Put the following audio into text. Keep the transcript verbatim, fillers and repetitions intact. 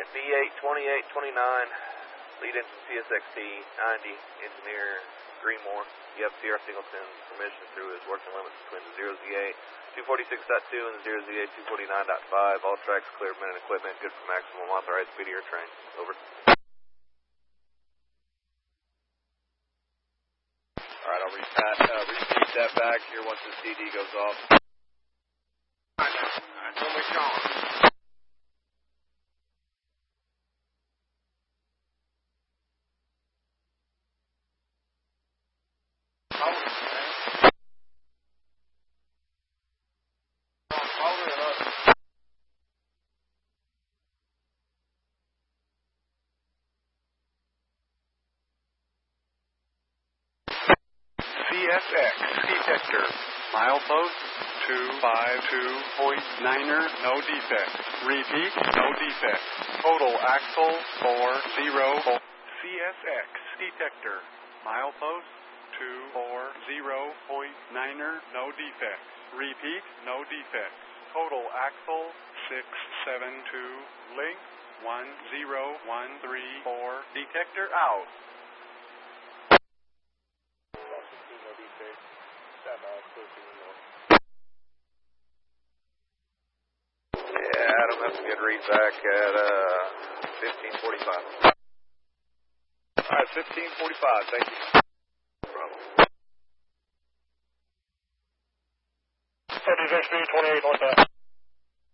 Alright, B eight twenty-eight twenty-nine, lead engine C S X T ninety, engineer Greenmore. You have Sierra Singleton permission through his working limits between the zero Z eight two forty-six point two and the zero Z eight two forty-nine point five. All tracks cleared, men and equipment good for maximum authorized speed of your train. Over. Alright, I'll repeat, uh, repeat that back here once the C D goes off. Alright, when we going? C S X detector, milepost two five two point niner, no defect. Repeat, no defect. Total axle four zero. C S X detector, milepost two four zero point niner, no defect. Repeat, no defect. Total axle six seven two, link one zero one three four. Detector out. Yeah, Adam, that's a good read back at uh, fifteen forty-five. Alright, fifteen forty-five, thank you. No problem. F D X B twenty-eight, like that.